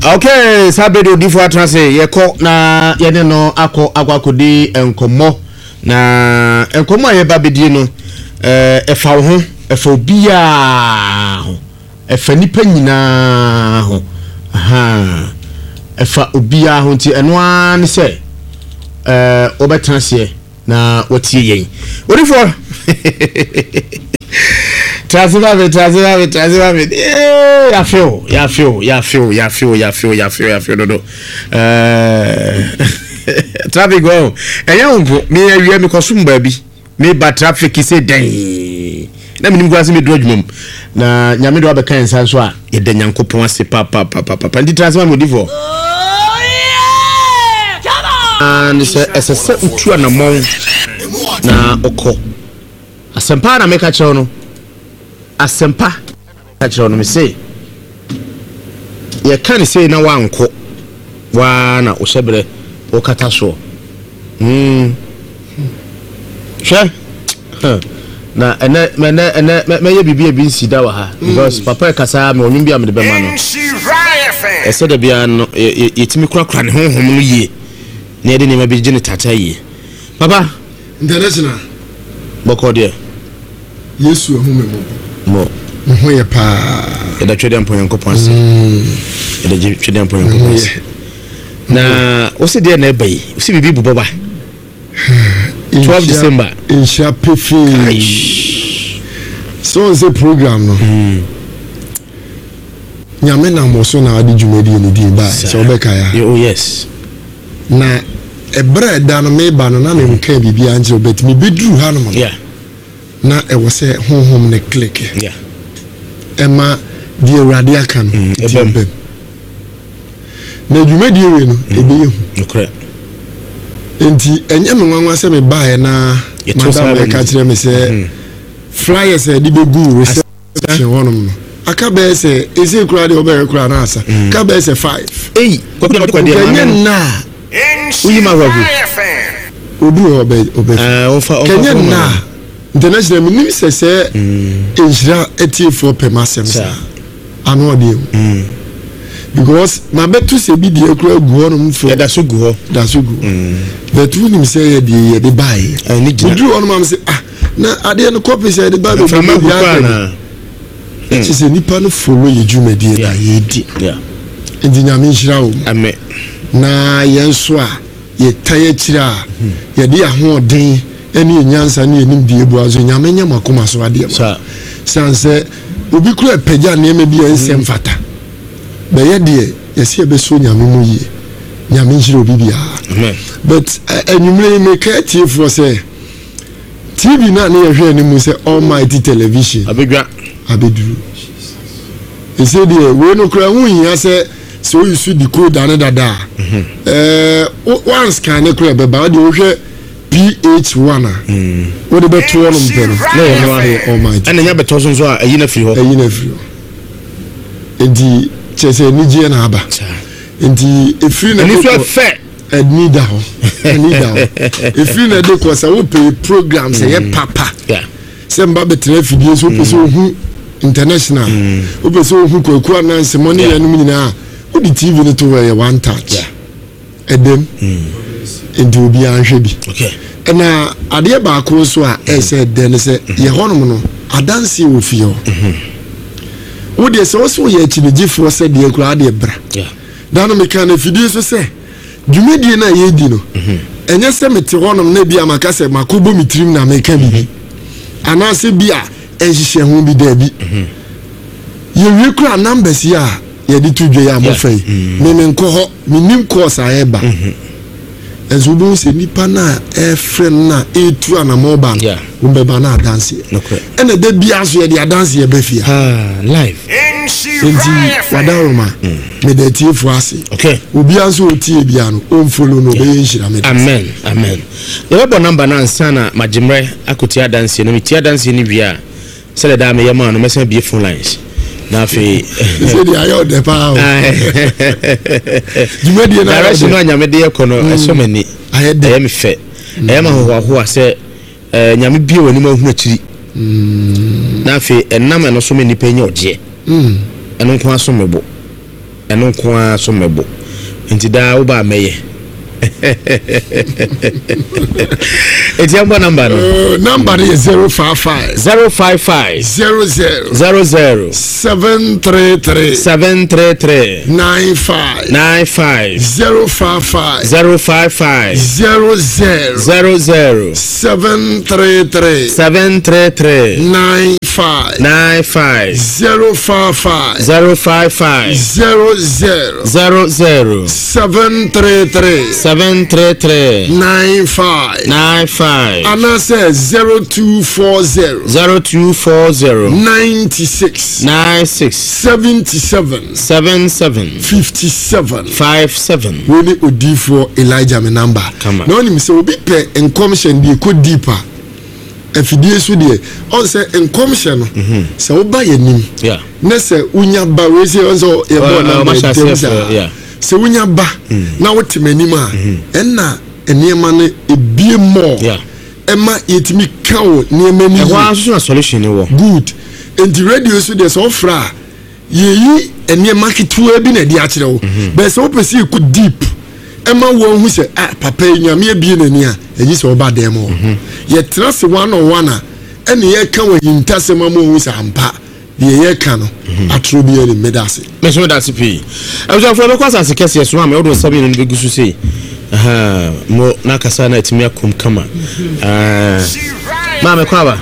Okay, sabedo di for transe ye ko na ye ne no akodi enkomo na enkomo ye ba bedi no efa ho efa obia ho efa nipa nyina ho aha efa obia ho nti eno an se obetranse na watie yen odi for Transfer me. Ya feel. No. Traffic go. Eya me awie me kosum ba bi. Me ba traffic say den. Na me nim gwase me drug mum. Na nyame do abeka ensan so a ye da nyankopon ase pa. Ndi transfer me divo. Oh yeah! Come on. And se utu na mon na okọ. Asempa na meka chewo no. Asempa achiro no me say ye kan say na wanko wa na ohyebre o kata so sure na me ye bibia bi nsida wa ha because papa kasa me onwum bia me de be ma no e se de bia no yetimi kura ne honhom no yie na ye de ne ma bi gine tata yie papa international boko de Yesu ehume mo hoye pa eda twede ampon yankopon ase eda twede ampon yankopon ase na osi de na ebai osi bibi bubo ba 12 December insha pefi so the program no nyame na mo so na adi jumedi ni di ba so obeka ya oh yes na ebre da no me ba no na me nka bibi anje obetimi bedru ha no mo yeah na e wo se honhom ne click yeah ema die radia kan ebem na jumedi we no ebeyehu okra enti enye me nwanwa se me bae na madam e ka kire me se flyers e di begu reception wonom no aka be se ese kura de obe kura na asa ka be se 5 eh ko de na uyi ma wabu odu obe kenya na international minim se enjira eti4 per masem sa ano de because my betu se bi de kura gu onum fo da so gu ho but we nim say ye de buy odu onum am say na ade no copy say de buy be na it is a nipa no follow ye jumedie na ye di engineer mi nhira o amen na yenso a ye taye kira ye de ahoden eni nyansa ne enim die bu azo nyame nya makoma so ade ma sanse obi kura pagya na eme bi ensem fata be ye de ye se be so nyame mu yi nyame nhira obi bia amen but enyumre me ka tie for say TV na na ye hwe ni mu say Almighty Television abeduru ese de we no kura hu yin ase so you see the code and dada once can e kura be ba de wo hwe PH1 what the better one mpeno na ye no ahe Almighty and nya beto so a yi na firi ho edi chese ni je na aba edi efiri na ni so fe ednida ho efiri na de ko sa wo pay programs ye papa se mba betre fidie so pese ohu international wo pese ohu kwaku ananse money ya num nyina wo di TV ne to we one touch edem edi obi anhwe bi okay na ade ba ko so a ese de ne se ye honom no adanse wo fie ho wo de se wo so ye chibigifo se de kura ade bra dano me kan fidie so se dwumedie na ye di no enye se mete honom na bia maka se makobo mitrim na me kan bibi anase bia ehihye ho bi da bi ye wi kura numbers ya ye di tudwe ya mofai me nko ho minim course ayeba ezubu se nipa na friend na etu ana mobile umbeba na dance ene de bia so ye de dance ye befia live enti wadaroma me de tiefo ase okay obi anso otie bia no on follow no be nhira me amen ye bo number na ansana majimre akotia dance no metia dance ni bia sele da me yema no mesen bie phone lines na fe se dia yo de pa jumedi na rush no nyame de ekono esomani aye me fe ma ho ase nyame bie wani ma hu akiri na fe enam no so mani pa nya oje eno nko aso mebo eno nko a so mebo nti da wo ba meye eti ambo number no number is 055 00 733 95 055 00 733 95 055 00 733 95 and I said 0240 96 77 57 we odi for Elijah me number no nim say obi pe encommission dey go deeper afidie so dey on say encommission no say wo ba yanim na say unya ba we say on so e bo na ma se wunya ba na wotimanim a enna enema no ebie mo ema yetimi kawo niema ni wa so solution ni wo good and the radio so dey so fra yeyi enema kitua bi na di a kire wo but so pesi ku deep ema wo hu se papa nyame ebie nani a eyi so ba dem mo ye trust one on one a ene ye kan wa yintasema mo hu se ampa ye kano atrobi ele medase meso that p abuja for because as kese so am e do sabi no be gusu sei mo na kasa na etimi akom kama ma me kwaba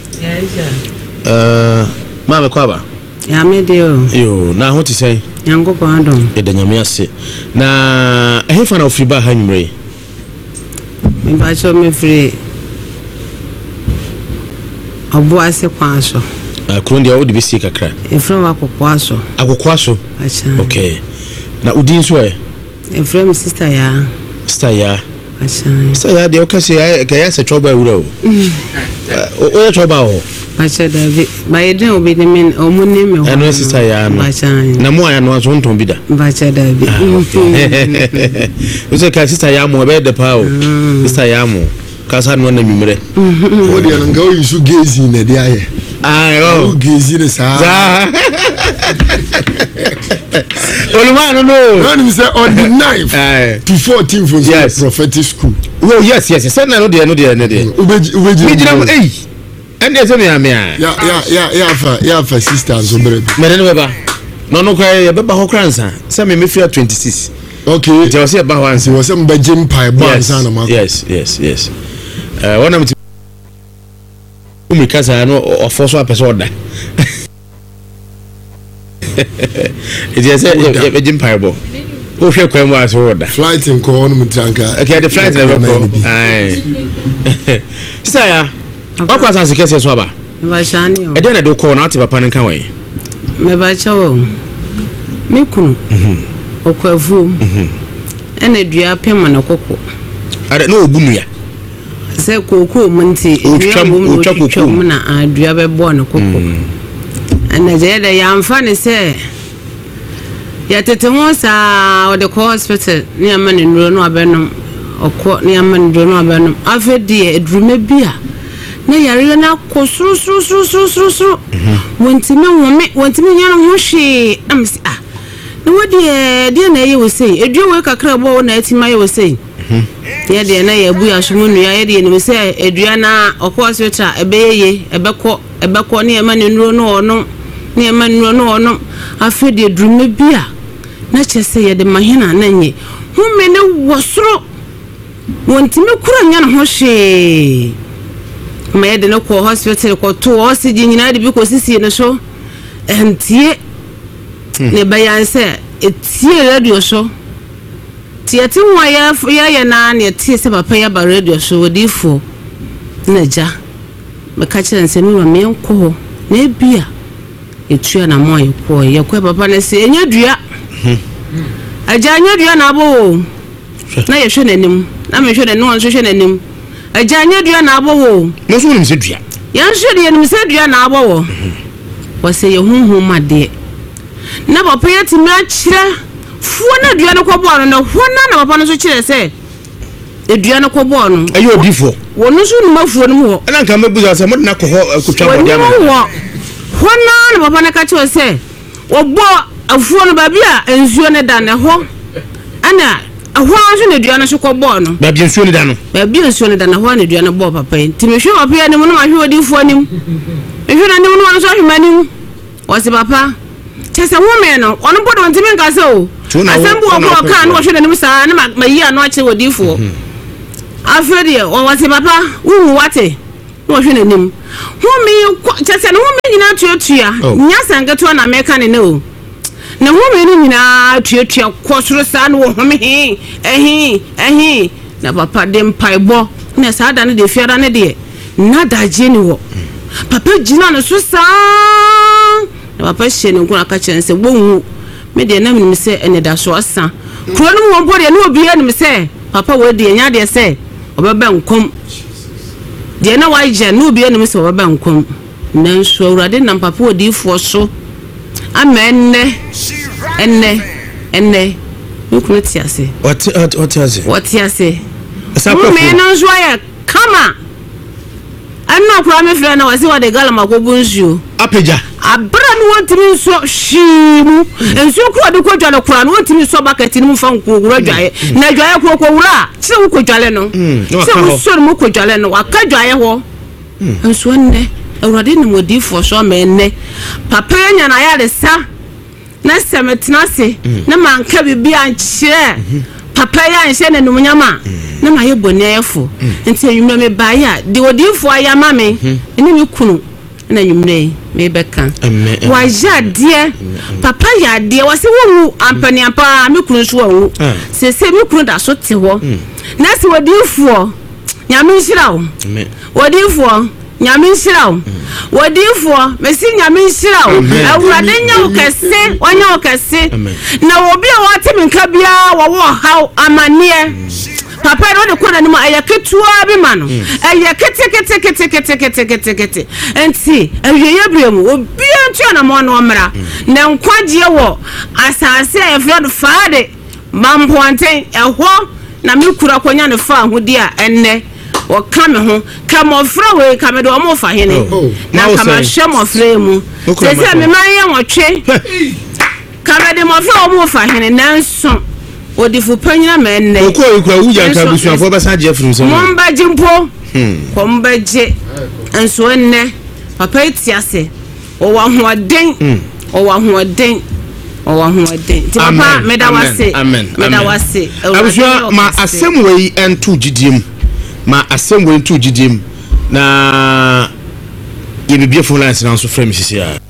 ma me kwaba ya me dio yo na ho ti sei yango pardon e da nyame ase na ehefa na ofriba ha nyumre me ba cho me free obo ase kwaso kurundi ya odi bisi kakra efrem akokwaso acha okay na udin so efrem sister ya acha sister ya de okase ya ga ya se choba ewura o o choba o acha david ba yedin obi ni men omuni me ho eno sister ya no na mo aya no aso nton bida acha david o se ka sister ya mo be de pa o sister ya mo kasa no na mimre o de nga o yusu gezi na de aye oh gezi ne sa Olumano no when say on the 9th to 14th for prophetic school oh yes say na no de ubeji eh and dey say me am ya fa sisters so brebe me ne beba no kwa ya beba ho kransa say me free 26 okay they say ba ho ansa we say mbejim pai ba ansa na ma yes one am umikaza no ofoso apeso oda it is a jim parable o hwe kwa mu aso oda flight in ko no mutranka okay the flight never go ai sisa ya akwa san sikese so aba ba shani o e dey na do ko na ati papa nkan wai me ba chawo me kunu okwavu ene dua pema na kokko are no obunu ya se koko munti dua mu na adua be bo na kokko ana je da ya amfa ne se ya tete mo sa o de ko hospital ni amane nuro no abenum okọ ni amane nuro no abenum afedi edrume bia na yare na ko suru wontime nya no ho hwe amsi na wodi de na ye we sei edua we kakra bo na atima ye we sei ya de na ye bu ya somu nua ye de ni se edua na okọ hospital ebeye ebekọ ni amane nuro no ono ni amane nuro no ono afedi edrume bia na chese ye de mahina na nye humene wosoro wontime kura nya no ho hwe ma ye de no ko hospital ko to oxygen nyina de bi ko sisi no so entie ne bayanse etie radio so tie ti wa ya na ne tie se papa ya ba radio so odifo na ja me ka kire nse mi me nko na bia etua na mo ye ko papa na se enya dua aja nya dua na abo na ye hwe nanim na me hwe na no hwe nanim aja nya dua na abo wo no so nim se dua ya hwe de nim se dua na abo wo wo se ye hunhun made na papa ya ti ma kire fuo na dua no ko bo no na hona na papa no so kire se edua no ko bo no ayo odifo wo no so numa fuo no ho na nka mebuza se mo na ko ho kutwa bo dia no hona na papa na ka kire se wo bo afuo no ba bia ensuo ne da ne ho ana aho anso ne dua no so kɔbɔ no ba bia ensuo ne da no ba bia ensuo ne da na ho ne dua no bɔ papa nti me hwe papa ya ne mu no ma hwe odifuo nim me hwe na ne mu no so hwe manim wɔse papa kyesa wo me no ɔno bɔ do ntimi nka se o asembu ɔbɔ ka no hwe na ne mu saa na ma yi ano akye odifuo afredi wɔse papa wo wate no hwe na nim ho me kyesa ne ho me nyina tuatua nya sangato na meka ne o na ho me ni nyina tuatua kɔsoro saa no ho me ehi na papa de mpaibɔ na saa da ne de fiara ne de na daje ni wo papa gina no so saa na papa hye ne nkuna ka kyerɛ sɛ wonwu me de na me sɛ ene da so asa kuro no wo bɔ de na obi anim sɛ papa wo de nya de sɛ obɛba nkom de na wa je na obi anim sɛ obɛba nkom nanso awurade na papa odiifo so amenne enne nkunu tiase what ase mo me no so ya kama anna kura me frɛ na wase wa de gala makobu nsuo apeja abra no wontimi so hyimu nsuo kura de kodwale kura no wontimi so bucket ni mu fa nkogura dwaye na dwaye kokko wura kire wo kodwale no se wo so mo kodwale no waka dwaye ho nsuo nne awurade ni modifo so menne papa nya na ya de sa na semetena se na manka bibia nkyere papa ya nhye ne numunyama na ma ye bonefo nti enwumre me ba ya de odifo aya ma me eni me kunu na enwumre me beka wa ja de papa ya de wase wo ampani apa me kunu so wo se me kunu da so te ho na se odifo nyame nhira wo odifo nyame nhira wo wodifo mesi nyame nhira wo awurade nya wo kese wanya wo kese na obi a wate menka bia wo haw amane papa no de kona ni ma ayaketua bi ma no ayakete kete enti awiye bremu obi antua na mo no mra na nkwaje wo asase e friend faade mampoanten eho na me kura konya ne fa ahodi a enne o kame ho kama ofra we kame do mo fa hene na kama hwe mo fra mu se me man ye wotwe kame de mo fra mo fa hene nanso odifu panyina me enne ko ikura wuja ka busuafo ba sa je furu so mo mbaje mpo ko mbaje enso enne papa etiase o wa hoden ti papa meda wase abusua ma asem we entu gidiem ma asem we entu gidiem na ye bibie phone lines na so frame sisi a